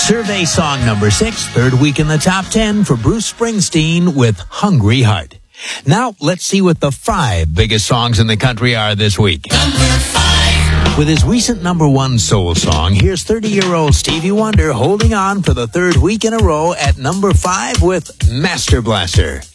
Survey song number 6, third week in the top 10 for Bruce Springsteen with Hungry Heart. Now, let's see what the 5 biggest songs in the country are this week. Number 5. With his recent number 1 soul song, here's 30-year-old Stevie Wonder holding on for the third week in a row at number 5 with Master Blaster.